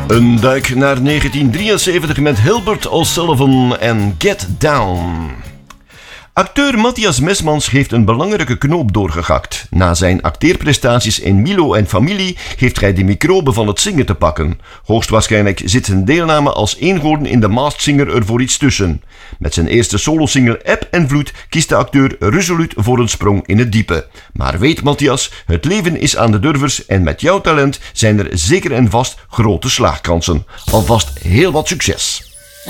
Een duik naar 1973 met Hilbert O'Sullivan en Get Down. Acteur Matthias Mesmans heeft een belangrijke knoop doorgehakt. Na zijn acteerprestaties in Milo en Familie heeft hij de microbe van het zingen te pakken. Hoogstwaarschijnlijk zit zijn deelname als eenhoorn in de Masked Singer er voor iets tussen. Met zijn eerste solosingle Eb en Vloed kiest de acteur resoluut voor een sprong in het diepe. Maar weet Matthias, het leven is aan de durvers en met jouw talent zijn er zeker en vast grote slaagkansen. Alvast heel wat succes!